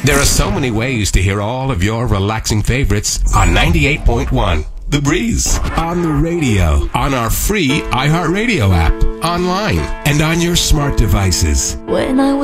There are so many ways to hear all of your relaxing favorites on 98.1 The Breeze. On the radio, on our free iHeartRadio app, online, and on your smart devices. When I